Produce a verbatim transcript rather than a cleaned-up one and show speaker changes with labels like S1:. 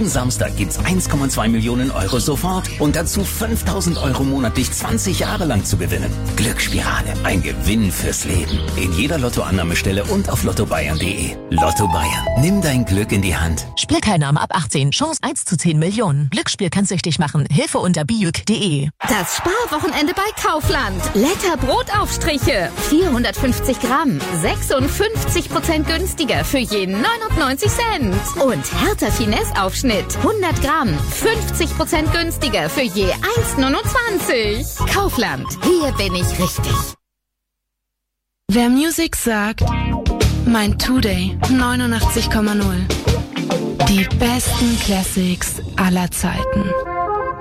S1: Jeden Samstag gibt's eins Komma zwei Millionen Euro sofort und dazu fünftausend Euro monatlich zwanzig Jahre lang zu gewinnen. Glücksspirale, ein Gewinn fürs Leben. In jeder Lottoannahmestelle und auf lotto bayern punkt de. Lotto Bayern, nimm dein Glück in die Hand.
S2: Spielteilnahme ab achtzehn, Chance eins zu zehn Millionen. Glücksspiel kann süchtig machen. Hilfe unter bijuk punkt de.
S3: Das Sparwochenende bei Kaufland. Lecker Brotaufstriche. vierhundertfünfzig Gramm. sechsundfünfzig Prozent günstiger für je neunundneunzig Cent. Und Hertha Finesse Aufschnitt. hundert Gramm. fünfzig Prozent günstiger für je eins neunundzwanzig. Kaufland. Hier bin ich richtig.
S4: Wer Musik sagt, mein Today neunundachtzig Komma null. Die besten Classics aller Zeiten.